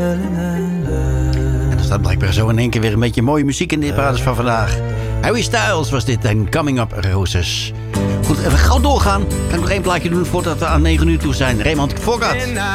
En er staat blijkbaar zo in één keer weer een beetje mooie muziek in de parades van vandaag. Harry Styles was dit en Coming Up Roses. Goed, even gauw doorgaan. Kan ik nog één plaatje doen voordat we aan 9 uur toe zijn. Raymond Fogat.